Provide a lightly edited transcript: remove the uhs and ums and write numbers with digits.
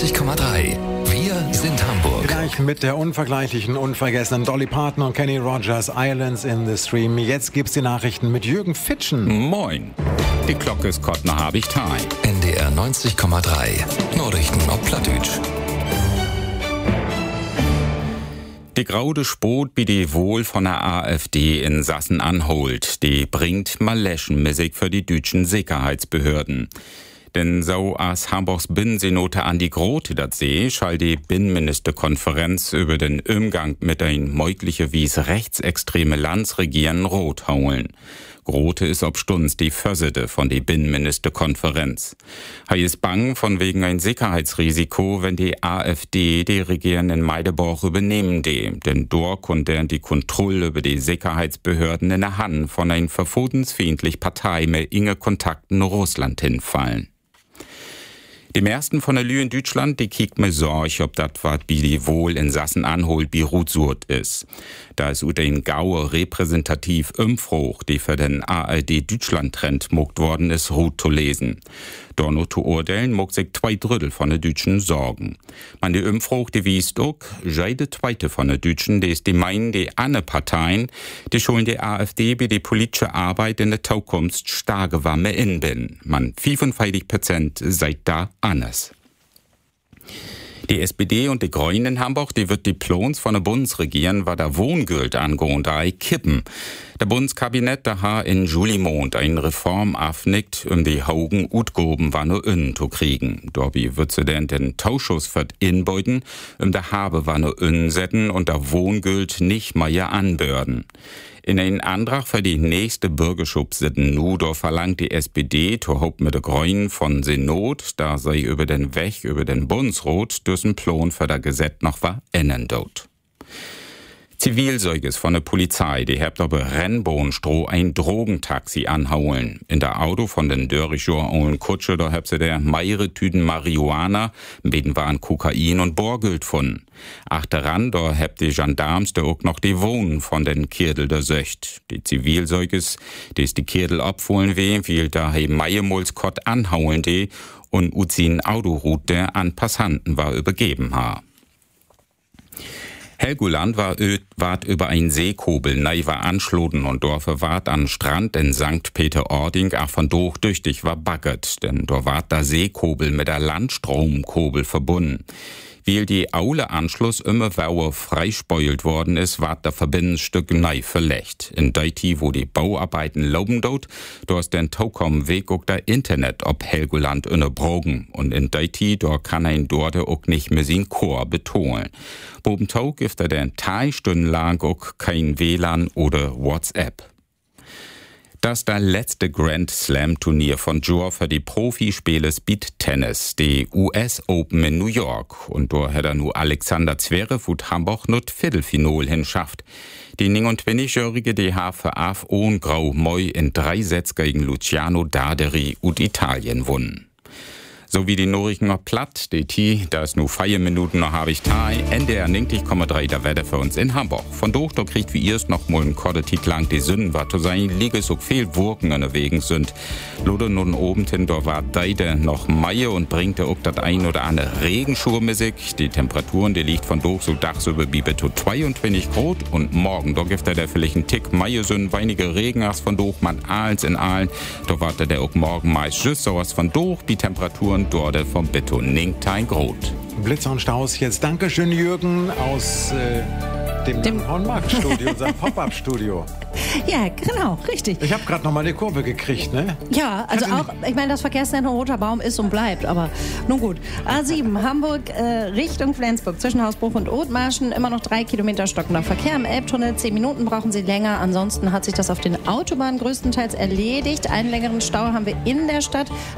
90,3. Wir sind Hamburg. Gleich mit der unvergleichlichen, unvergessenen Dolly Parton und Kenny Rogers, Islands in the Stream. Jetzt gibt's die Nachrichten mit Jürgen Fitschen. Moin. Die Glocke ist Gott noch hab ich Time. NDR 90,3. Nachrichten auf Plattdeutsch. Die graude Spot wie die Wohl von der AfD in Sachsen-Anhalt, die bringt Maleschenmusik für die deutschen Sicherheitsbehörden. Denn so als Hamburgs Binnensenator Andi Grote das sehe, schall die Binnenministerkonferenz über den Umgang mit ein mögliche wies rechtsextreme Landsregieren rot haulen. Grote ist ob Stunds die Fössede von die Binnenministerkonferenz. Er ist bang von wegen ein Sicherheitsrisiko, wenn die AfD die Regieren in Meideborg übernehmen denn dort konnte die Kontrolle über die Sicherheitsbehörden in der Hand von ein verfodensfeindlich Partei mit inge Kontakten nach Russland hinfallen. Die meisten von der Lü in Deutschland, die kiekt mir Sorge, ob das wat wie die wohl in Sachsen-Anhalt Birut ist. Da ist unter den Gaue repräsentativ Umfrage, die für den ARD-Deutschland-Trend mogt worden ist, gut zu lesen. Dort zu urteilen, mogt sich 2/3 von den Deutschen sorgen. Man die Umfrage, die wiest auch, jede zweite von den Deutschen, die ist die meinen, die andere Parteien, die schulen die AfD bei die politische Arbeit in der Zukunft starke warme inbinden. Man 55% seid da anders. Die SPD und die Grünen in Hamburg, die wird die Plons von der Bundesregierung, was der Wohngeld angeht, kippen. Der Bundeskabinett, der ha in Julimond eine Reform afnickt, die Haugen Utgoben war nur innen zu kriegen. Dobby wird sie denn den Tauschus für Inbeuten, der Habe war nur innen setzen und der Wohngeld nicht mehr anbörden. In einen Antrag für die nächste Bürgerschub sitten da verlangt die SPD, to hope mit der Grünen von Senat, da sei über den Weg, über den Bundesrat, düssen Plan für das Gesetz noch war ändern dort. Zivilsäuges von der Polizei, die habt aber Rennbohnstroh ein Drogentaxi anhauen. In der Auto von den Dörrichor und Kutsche, da habt sie der mehrere Tüten Marihuana, beten waren Kokain und Borgeld gefunden. Achteran, da habt die Gendarmes da auch noch die Wohnen von den Kirdel der Söcht. Die Zivilsäuges, die ist die Kirdel abfohlen wie da he Meiermulskott anhauen die und uzin Autoroute an Passanten war übergeben ha. Helgoland wart über ein Seekobel neiver anschloden und Dorfe wart an Strand in St. Peter-Ording ach von durch tüchtig war baggert, denn dort wart der Seekobel mit der Landstromkobel verbunden. Weil die Aule-Anschluss immer wauer freispeuelt worden ist, ward der Verbindungsstück nei verlegt. In Deiti, wo die Bauarbeiten lauben dort, da ist den Taukom Weg auch der Internet ob Helgoland unterbrochen. Und in Deiti, da kann ein dort auch nicht mehr sein Chor betonen. Boben Tau gibt er den 3 Stunden lang auch kein WLAN oder WhatsApp. Das ist das letzte Grand Slam Turnier von Jor für die Profispiele Speed Tennis, die US Open in New York. Und da hat nur Alexander Zverev und Hamburg nur das Viertelfinal hinschafft. Die 29-jährige DH für AF ohne Grau Moi in 3 Sätzen gegen Luciano Darderi und Italien won. So wie die Nachrichten noch platt, da ist nur 4 Minuten noch habe ich Time. NDR 90,3 der Wetter für uns in Hamburg. Von dort, da kriegt wie erst noch mal ein Kordetit lang die Sünden, was zu sein liege so viel Wurken an der Wegen sind. Lode nun oben hin, da war deide noch Mai und bringt auch das ein oder andere Regenschurmusik. Die Temperaturen, die liegt von dort so dachs über Bibe zu 22 Grad und morgen, da gibt der vielleicht einen Tick Mai sind, weinige Regen als von dort, man Ahlens in Aalen. Da wartet der auch morgen meist just sowas von dort, die Temperaturen dort vom Beton Ningtein Grot. Blitzer und Staus jetzt. Dankeschön, Jürgen, aus dem Hornmarkt-Studio, unserem Pop-Up-Studio. Ja, genau, richtig. Ich habe gerade noch mal die Kurve gekriegt, ne? Ja, also auch, ich meine, das Verkehrszentrum Roter Baum ist und bleibt, aber nun gut. A7, Hamburg Richtung Flensburg, zwischen Hausbruch und Othmarschen, immer noch 3 Kilometer stockender Verkehr im Elbtunnel. 10 Minuten brauchen Sie länger, ansonsten hat sich das auf den Autobahnen größtenteils erledigt. Einen längeren Stau haben wir in der Stadt